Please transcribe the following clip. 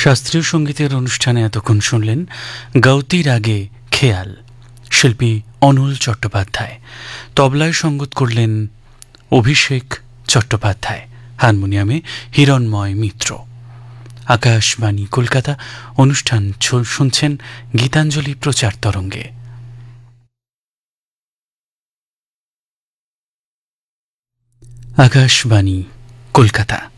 শাস্ত্রীয় সঙ্গীতের অনুষ্ঠানে এতক্ষণ শুনলেন গাউতির আগে খেয়াল, শিল্পী অনুল চট্টোপাধ্যায়। তবলায় সঙ্গত করলেন অভিষেক চট্টোপাধ্যায়, হারমোনিয়ামে হিরণময় মিত্র। আকাশবাণী কলকাতা, অনুষ্ঠান শুনছেন গীতাঞ্জলি প্রচার তরঙ্গে। আকাশবাণী কলকাতা।